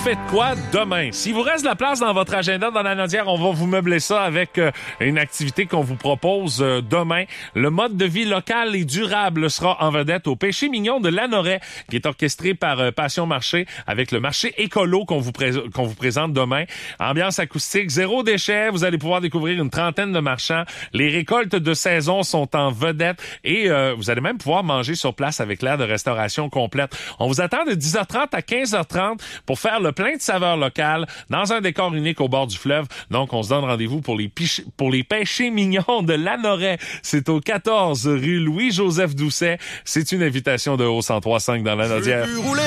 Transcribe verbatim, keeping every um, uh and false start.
faites quoi demain? S'il vous reste de la place dans votre agenda dans la Nodière, on va vous meubler ça avec euh, une activité qu'on vous propose euh, demain. Le mode de vie local et durable sera en vedette au Péché Mignon de Lanoret, qui est orchestré par euh, Passion Marché, avec le marché écolo qu'on vous, pré- qu'on vous présente demain. Ambiance acoustique, zéro déchet. Vous allez pouvoir découvrir une trentaine de marchands. Les récoltes de saison sont en vedette et euh, vous allez même pouvoir manger sur place avec l'aire de restauration complète. On vous attend de dix heures trente à quinze heures trente pour faire le plein de saveurs locales dans un décor unique au bord du fleuve. Donc, on se donne rendez-vous pour les, piche- pour les péchés mignons de Lanoret. C'est au quatorze rue Louis-Joseph Doucet. C'est une invitation de Haut cent trois virgule cinq dans la Nodière.